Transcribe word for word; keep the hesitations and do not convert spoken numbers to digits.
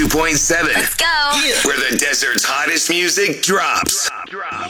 two point seven. Let's go. Yeah. Where the desert's hottest music drops. Drop, drop.